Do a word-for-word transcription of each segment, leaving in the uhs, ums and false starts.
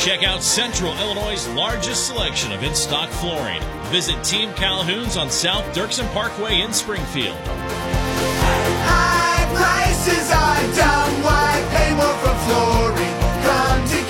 Check out Central Illinois' largest selection of in-stock flooring. Visit Team Calhoun's on South Dirksen Parkway in Springfield. High prices are dumb. Why pay more for flooring? Come to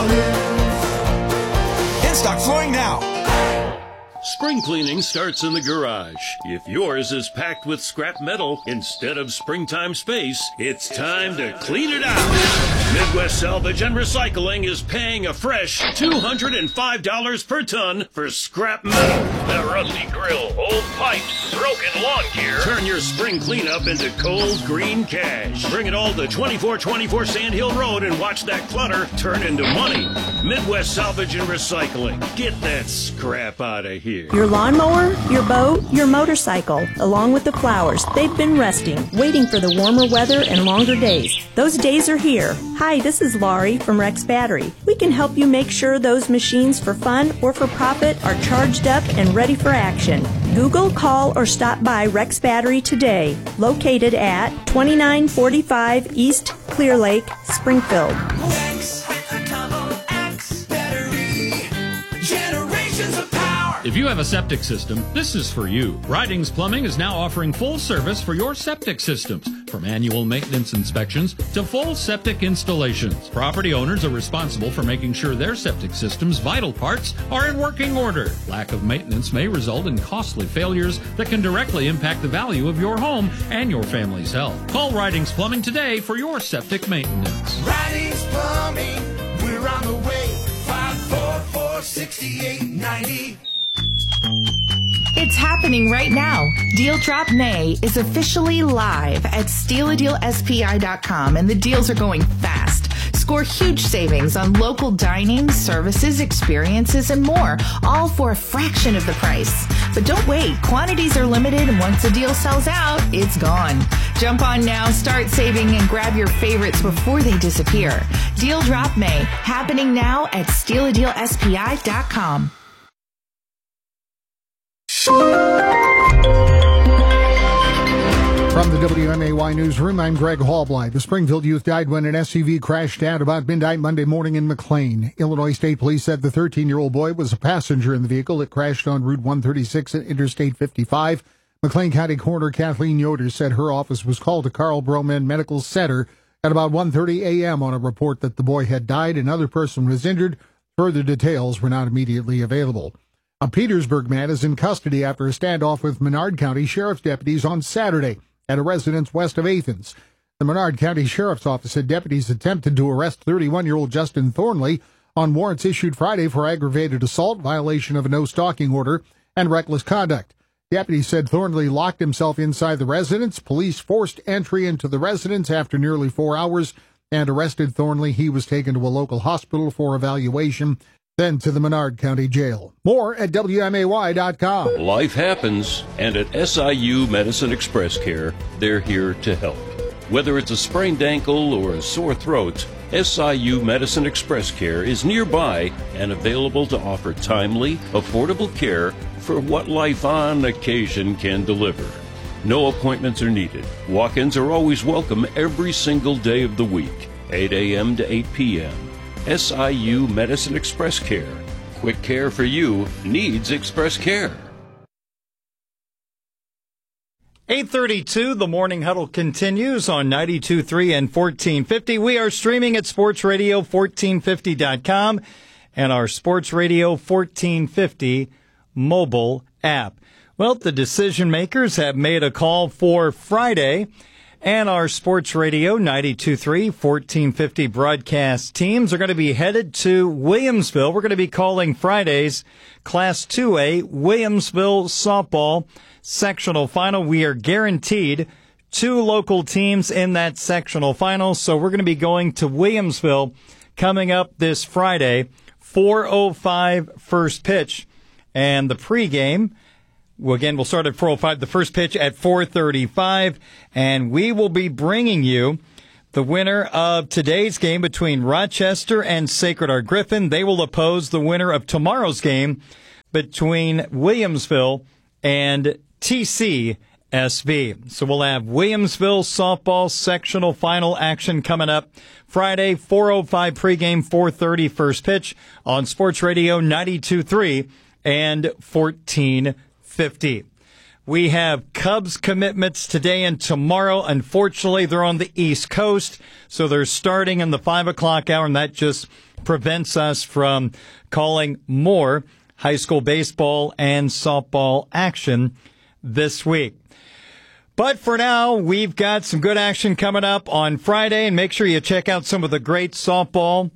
Calhoun's. In-stock flooring now. Spring cleaning starts in the garage. If yours is packed with scrap metal instead of springtime space, it's time to clean it out. Midwest Salvage and Recycling is paying a fresh two hundred five dollars per ton for scrap metal. That rusty grill, old pipes, broken lawn gear. Turn your spring cleanup into cold green cash. Bring it all to twenty-four twenty-four Sand Hill Road and watch that clutter turn into money. Midwest Salvage and Recycling. Get that scrap out of here. Your lawnmower, your boat, your motorcycle, along with the flowers, they've been resting, waiting for the warmer weather and longer days. Those days are here. Hi, this is Laurie from Rex Battery. We can help you make sure those machines for fun or for profit are charged up and ready for action. Google, call, or stop by Rex Battery today, located at twenty-nine forty-five East Clear Lake, Springfield. Rex with a double X battery. Generations of power. If you have a septic system, this is for you. Ridings Plumbing is now offering full service for your septic systems, from annual maintenance inspections to full septic installations. Property owners are responsible for making sure their septic system's vital parts are in working order. Lack of maintenance may result in costly failures that can directly impact the value of your home and your family's health. Call Ridings Plumbing today for your septic maintenance. Ridings Plumbing, we're on the way. five four four, six eight nine zero. It's happening right now. Deal Drop May is officially live at steal a deal S P I dot com, and the deals are going fast. Score huge savings on local dining, services, experiences, and more, all for a fraction of the price. But don't wait. Quantities are limited, and once a deal sells out, it's gone. Jump on now, start saving, and grab your favorites before they disappear. Deal Drop May, happening now at steal a deal S P I dot com. From the W M A Y Newsroom, I'm Greg Hallbly. The Springfield youth died when an S U V crashed at about midnight Monday morning in McLean. Illinois State Police said the thirteen-year-old boy was a passenger in the vehicle. It crashed on Route one thirty-six at Interstate fifty-five. McLean County Coroner Kathleen Yoder said her office was called to Carl Broman Medical Center at about one thirty a.m. on a report that the boy had died. Another person was injured. Further details were not immediately available. A Petersburg man is in custody after a standoff with Menard County Sheriff's deputies on Saturday at a residence west of Athens. The Menard County Sheriff's Office said deputies attempted to arrest thirty-one-year-old Justin Thornley on warrants issued Friday for aggravated assault, violation of a no-stalking order, and reckless conduct. Deputies said Thornley locked himself inside the residence. Police forced entry into the residence after nearly four hours and arrested Thornley. He was taken to a local hospital for evaluation, then to the Menard County Jail. More at W M A Y dot com. Life happens, and at S I U Medicine Express Care, they're here to help. Whether it's a sprained ankle or a sore throat, S I U Medicine Express Care is nearby and available to offer timely, affordable care for what life on occasion can deliver. No appointments are needed. Walk-ins are always welcome every single day of the week, eight a.m. to eight p.m. S I U Medicine Express Care. Quick care for you needs express care. eight thirty-two, the Morning Huddle continues on ninety-two point three and fourteen fifty. We are streaming at sports radio fourteen fifty dot com and our Sports Radio fourteen fifty mobile app. Well, the decision makers have made a call for Friday, and our Sports Radio ninety-two point three, fourteen fifty broadcast teams are going to be headed to Williamsville. We're going to be calling Friday's Class two A Williamsville softball sectional final. We are guaranteed two local teams in that sectional final, so we're going to be going to Williamsville coming up this Friday, four oh five first pitch, and the pregame. Well, again, we'll start at four oh five, the first pitch at four thirty-five, and we will be bringing you the winner of today's game between Rochester and Sacred Heart Griffin. They will oppose the winner of tomorrow's game between Williamsville and T C S V. So we'll have Williamsville softball sectional final action coming up Friday, four oh five pregame, four thirty first pitch on Sports Radio ninety-two point three and fourteen fifty. We have Cubs commitments today and tomorrow. Unfortunately, they're on the East Coast, so they're starting in the five o'clock hour, and that just prevents us from calling more high school baseball and softball action this week. But for now, we've got some good action coming up on Friday, and make sure you check out some of the great softball,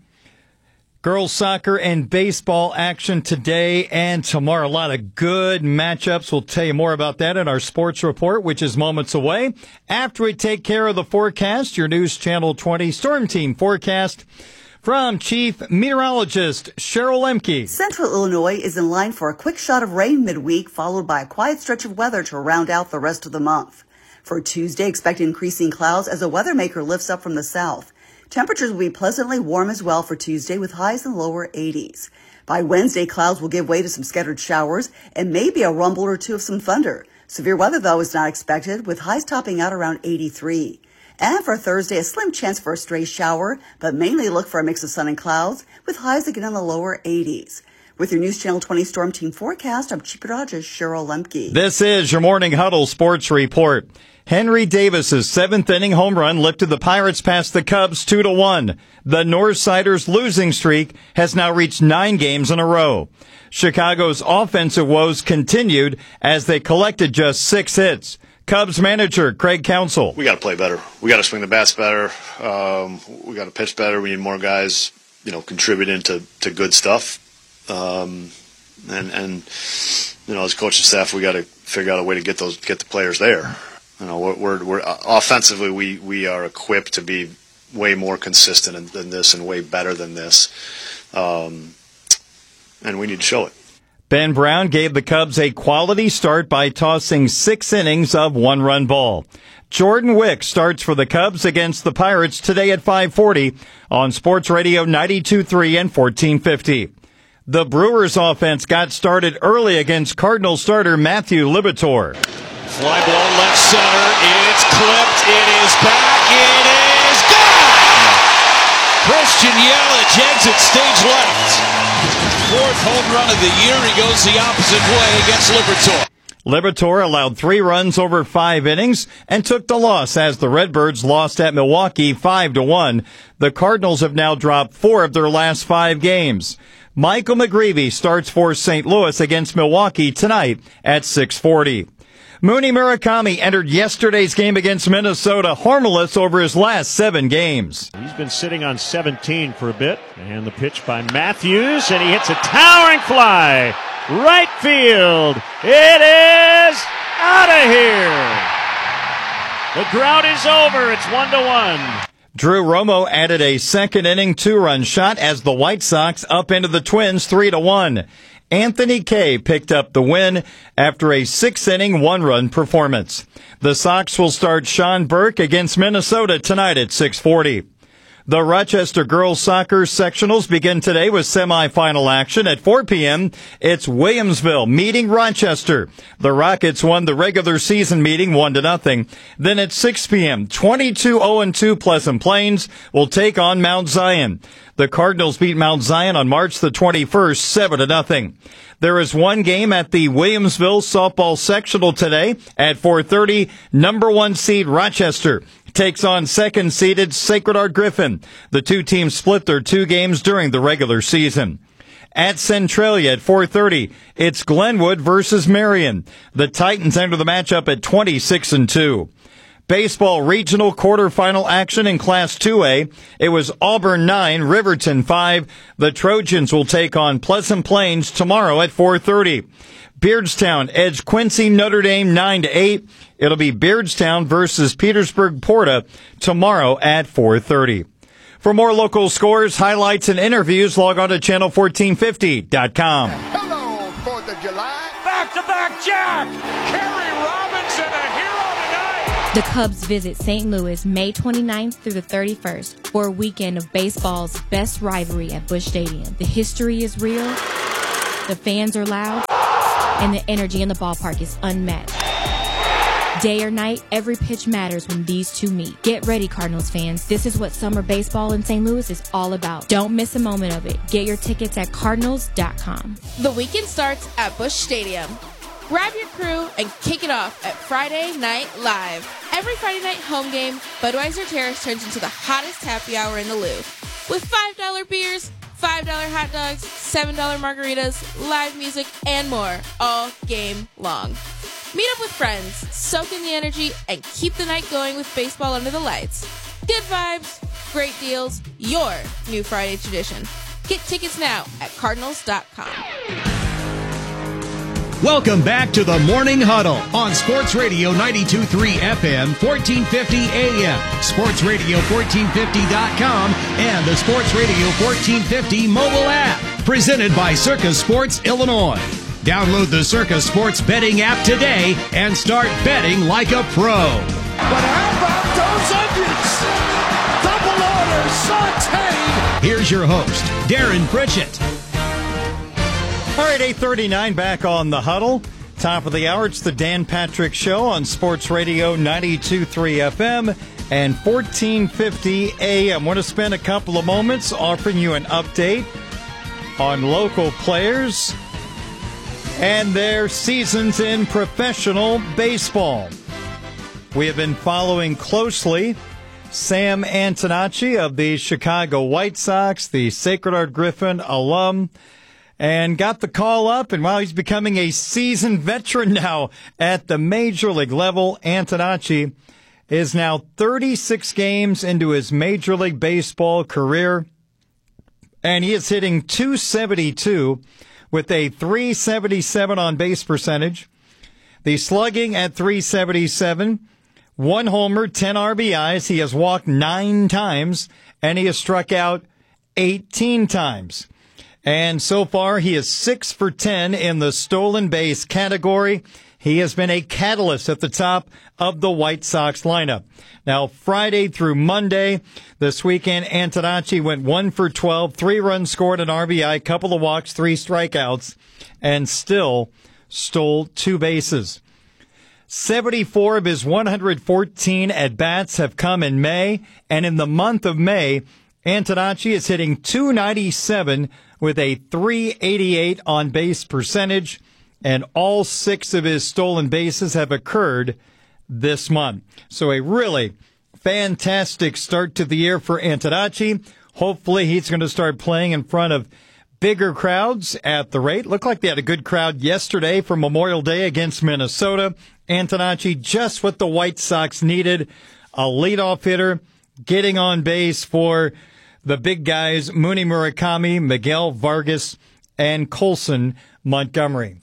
girls soccer, and baseball action today and tomorrow. A lot of good matchups. We'll tell you more about that in our sports report, which is moments away. After we take care of the forecast, your News Channel twenty Storm Team forecast from Chief Meteorologist Cheryl Lemke. Central Illinois is in line for a quick shot of rain midweek, followed by a quiet stretch of weather to round out the rest of the month. For Tuesday, expect increasing clouds as a weather maker lifts up from the south. Temperatures will be pleasantly warm as well for Tuesday with highs in the lower eighties. By Wednesday, clouds will give way to some scattered showers and maybe a rumble or two of some thunder. Severe weather, though, is not expected, with highs topping out around eighty-three. And for Thursday, a slim chance for a stray shower, but mainly look for a mix of sun and clouds, with highs again in the lower eighties. With your News Channel twenty Storm Team forecast, I'm Chief Meteorologist Cheryl Lemke. This is your Morning Huddle Sports Report. Henry Davis's seventh inning home run lifted the Pirates past the Cubs two to one. The Northsiders' losing streak has now reached nine games in a row. Chicago's offensive woes continued as they collected just six hits. Cubs manager Craig Counsell. We got to play better. We got to swing the bats better. Um, we got to pitch better. We need more guys, you know, contributing to, to good stuff. Um, and and you know, as coaching staff, we got to figure out a way to get those get the players there. You know, we're, we're, we're offensively we we are equipped to be way more consistent than this and way better than this, um, and we need to show it. Ben Brown gave the Cubs a quality start by tossing six innings of one-run ball. Jordan Wick starts for the Cubs against the Pirates today at five forty on Sports Radio ninety-two point three and fourteen fifty. The Brewers offense got started early against Cardinal starter Matthew Liberatore. Fly ball left center. It's clipped. It is back. It is gone! Christian Yelich exit stage left. Fourth home run of the year. He goes the opposite way against Liberatore. Liberatore allowed three runs over five innings and took the loss as the Redbirds lost at Milwaukee five to one. The Cardinals have now dropped four of their last five games. Michael McGreevy starts for Saint Louis against Milwaukee tonight at six forty. Mooney Murakami entered yesterday's game against Minnesota harmless over his last seven games. He's been sitting on seventeen for a bit. And the pitch by Matthews, and he hits a towering fly. Right field. It is out of here. The drought is over. It's one to one. Drew Romo added a second inning two-run shot as the White Sox up into the Twins three to one. Anthony Kay picked up the win after a six-inning one-run performance. The Sox will start Sean Burke against Minnesota tonight at six forty. The Rochester girls soccer sectionals begin today with semifinal action at four p.m. It's Williamsville meeting Rochester. The Rockets won the regular season meeting one to nothing. Then at six p.m., twenty-two oh two Pleasant Plains will take on Mount Zion. The Cardinals beat Mount Zion on March the twenty-first, seven to nothing. There is one game at the Williamsville softball sectional today at four thirty. Number one seed Rochester takes on second-seeded Sacred Heart Griffin. The two teams split their two games during the regular season. At Centralia at four thirty, it's Glenwood versus Marion. The Titans enter the matchup at twenty-six and two. Baseball regional quarterfinal action in Class two A. It was Auburn nine, Riverton five. The Trojans will take on Pleasant Plains tomorrow at four thirty. Beardstown edge Quincy Notre Dame nine to eight. It'll be Beardstown versus Petersburg Porta tomorrow at four thirty. For more local scores, highlights, and interviews, log on to channel fourteen fifty dot com. Hello, fourth of July. Back-to-back Jack! Kerry Robinson, a hero tonight! The Cubs visit Saint Louis May twenty-ninth through the thirty-first for a weekend of baseball's best rivalry at Busch Stadium. The history is real, the fans are loud, and the energy in the ballpark is unmatched. Day or night, every pitch matters when these two meet. Get ready, Cardinals fans. This is what summer baseball in Saint Louis is all about. Don't miss a moment of it. Get your tickets at cardinals dot com. The weekend starts at Busch Stadium. Grab your crew and kick it off at Friday Night Live. Every Friday night home game, Budweiser Terrace turns into the hottest happy hour in the Louvre. With five dollar beers, five dollar hot dogs, seven dollar margaritas, live music, and more all game long. Meet up with friends, soak in the energy, and keep the night going with baseball under the lights. Good vibes, great deals, your new Friday tradition. Get tickets now at cardinals dot com. Welcome back to the Morning Huddle on Sports Radio ninety-two point three F M, fourteen fifty A M, sports radio fourteen fifty dot com, and the Sports Radio fourteen fifty mobile app. Presented by Circus Sports Illinois. Download the Circus Sports betting app today and start betting like a pro. But how about those onions? Double order sauteed. Here's your host, Darren Pritchett. All right, eight thirty-nine back on the Huddle. Top of the hour, it's the Dan Patrick Show on Sports Radio ninety-two point three F M and fourteen fifty A M. I want to spend a couple of moments offering you an update on local players and their seasons in professional baseball. We have been following closely Sam Antonacci of the Chicago White Sox, the Sacred Heart Griffin alum, and got the call up, and while he's becoming a seasoned veteran now at the major league level, Antonacci is now thirty-six games into his Major League Baseball career, and he is hitting two seventy-two with a three seventy-seven on base percentage. The slugging at three seventy-seven, one homer, ten R B Is. He has walked nine times, and he has struck out eighteen times. And so far, he is six for ten in the stolen base category. He has been a catalyst at the top of the White Sox lineup. Now, Friday through Monday, this weekend, Antonacci went one for twelve, three runs scored, an R B I, couple of walks, three strikeouts, and still stole two bases. seventy-four of his one hundred fourteen at-bats have come in May, and in the month of May, Antonacci is hitting two ninety-seven with a three eighty-eight on base percentage, and all six of his stolen bases have occurred this month. So a really fantastic start to the year for Antonacci. Hopefully he's going to start playing in front of bigger crowds at the rate. Looked like they had a good crowd yesterday for Memorial Day against Minnesota. Antonacci, just what the White Sox needed, a leadoff hitter, getting on base for the big guys, Mooney Murakami, Miguel Vargas, and Colson Montgomery.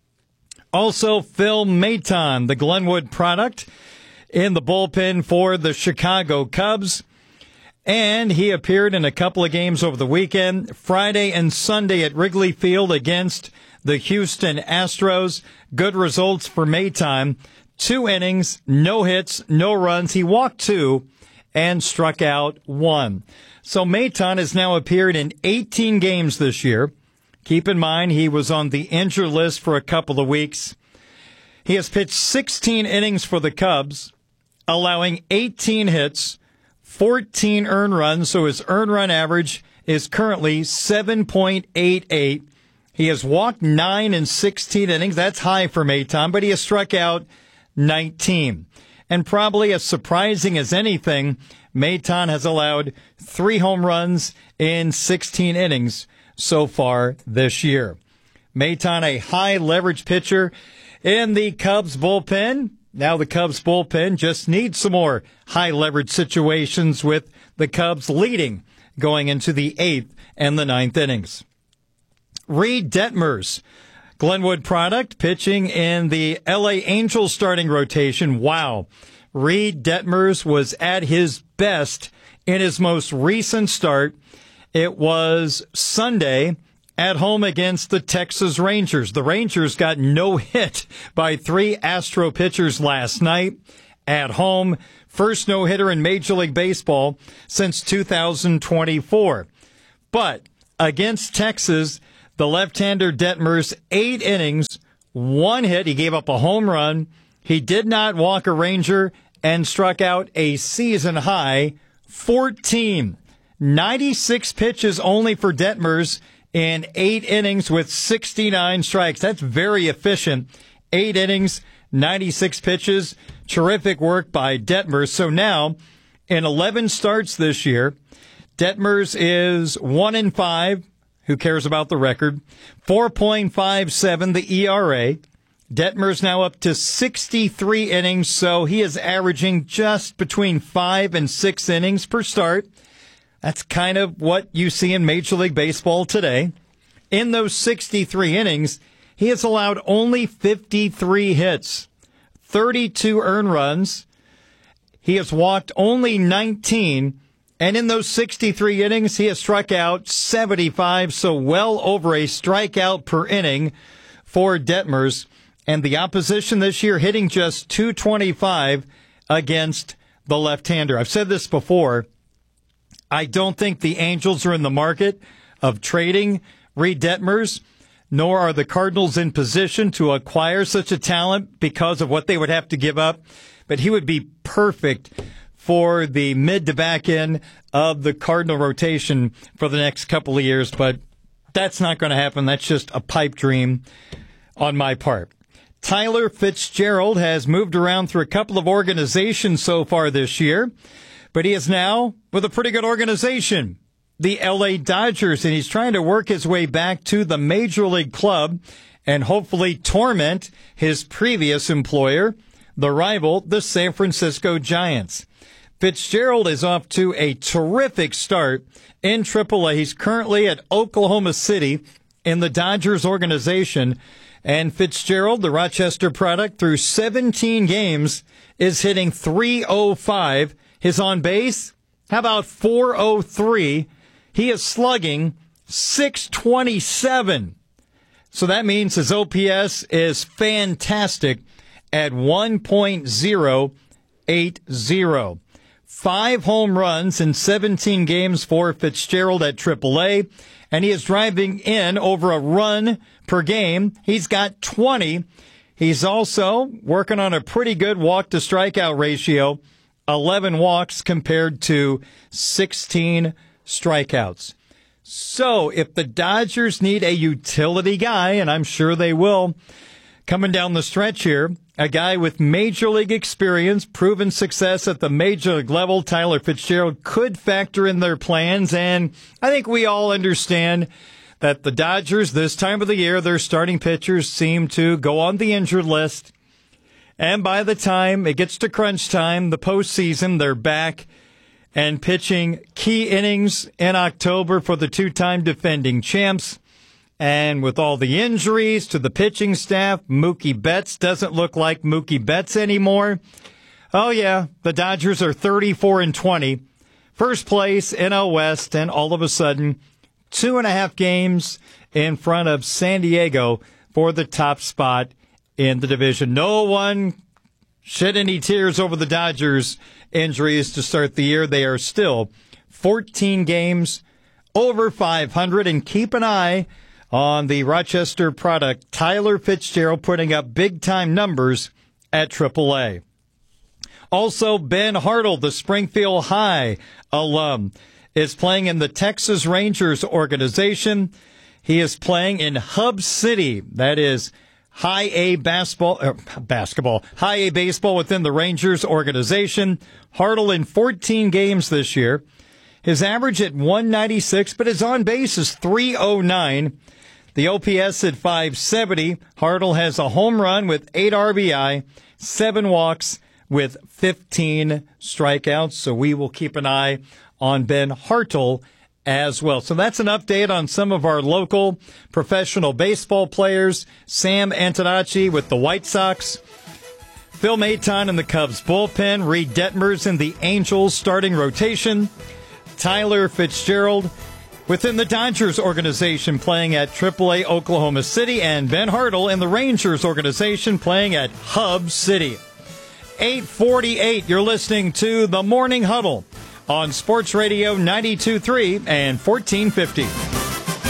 Also, Phil Maton, the Glenwood product, in the bullpen for the Chicago Cubs. And he appeared in a couple of games over the weekend, Friday and Sunday at Wrigley Field against the Houston Astros. Good results for Maton. Two innings, no hits, no runs. He walked two and struck out one. So Maton has now appeared in eighteen games this year. Keep in mind, he was on the injured list for a couple of weeks. He has pitched sixteen innings for the Cubs, allowing eighteen hits, fourteen earned runs, so his earned run average is currently seven point eight eight. He has walked nine in sixteen innings. That's high for Maton, but he has struck out nineteen. And probably as surprising as anything, Maton has allowed three home runs in sixteen innings so far this year. Maton, a high leverage pitcher in the Cubs bullpen. Now the Cubs bullpen just needs some more high leverage situations with the Cubs leading going into the eighth and the ninth innings. Reed Detmers, Glenwood product, pitching in the L A Angels starting rotation. Wow. Reed Detmers was at his best in his most recent start. It was Sunday at home against the Texas Rangers. The Rangers got no hit by three Astro pitchers last night at home. First no-hitter in Major League Baseball since two thousand twenty-four. But against Texas, the left-hander Detmers, eight innings, one hit. He gave up a home run. He did not walk a Ranger and struck out a season-high fourteen. ninety-six pitches only for Detmers in eight innings with sixty-nine strikes. That's very efficient. Eight innings, ninety-six pitches. Terrific work by Detmers. So now, in eleven starts this year, Detmers is one and five. Who cares about the record? four point five seven the E R A. Detmers now up to sixty-three innings, so he is averaging just between five and six innings per start. That's kind of what you see in Major League Baseball today. In those sixty-three innings, he has allowed only fifty-three hits, thirty-two earned runs. He has walked only nineteen, and in those sixty-three innings, he has struck out seventy-five, so well over a strikeout per inning for Detmers. And the opposition this year hitting just two twenty-five against the left-hander. I've said this before. I don't think the Angels are in the market of trading Reed Detmers, nor are the Cardinals in position to acquire such a talent because of what they would have to give up. But he would be perfect for the mid to back end of the Cardinal rotation for the next couple of years. But that's not going to happen. That's just a pipe dream on my part. Tyler Fitzgerald has moved around through a couple of organizations so far this year, but he is now with a pretty good organization, the L A Dodgers, and he's trying to work his way back to the Major League club and hopefully torment his previous employer, the rival, the San Francisco Giants. Fitzgerald is off to a terrific start in triple A. He's currently at Oklahoma City in the Dodgers organization. And Fitzgerald, the Rochester product, through seventeen games, is hitting three oh five. His on base, how about four oh three? He is slugging six twenty-seven. So that means his O P S is fantastic at one point oh eight oh. Five home runs in seventeen games for Fitzgerald at triple A, and he is driving in over a run per game. He's got twenty. He's also working on a pretty good walk-to-strikeout ratio, eleven walks compared to sixteen strikeouts. So if the Dodgers need a utility guy, and I'm sure they will, coming down the stretch here, a guy with Major League experience, proven success at the Major League level, Tyler Fitzgerald, could factor in their plans. And I think we all understand that the Dodgers, this time of the year, their starting pitchers seem to go on the injured list. And by the time it gets to crunch time, the postseason, they're back and pitching key innings in October for the two-time defending champs. And with all the injuries to the pitching staff, Mookie Betts doesn't look like Mookie Betts anymore. Oh, yeah, the Dodgers are thirty-four and twenty, first place N L West, and all of a sudden, two and a half games in front of San Diego for the top spot in the division. No one shed any tears over the Dodgers' injuries to start the year. They are still fourteen games over five hundred, and keep an eye on the Rochester product, Tyler Fitzgerald, putting up big-time numbers at triple A. Also, Ben Hartle, the Springfield High alum, is playing in the Texas Rangers organization. He is playing in Hub City. That is High A basketball, er, basketball, High A baseball within the Rangers organization. Hartle in fourteen games this year. His average at one ninety-six, but his on base is three oh nine. The O P S at five seventy. Hartle has a home run with eight R B I, seven walks with fifteen strikeouts. So we will keep an eye on Ben Hartle as well. So that's an update on some of our local professional baseball players. Sam Antonacci with the White Sox. Phil Maton in the Cubs bullpen. Reed Detmers in the Angels starting rotation. Tyler Fitzgerald within the Dodgers organization playing at triple A Oklahoma City, and Ben Hartle in the Rangers organization playing at Hub City. eight forty-eight, you're listening to The Morning Huddle on Sports Radio ninety-two point three and fourteen fifty.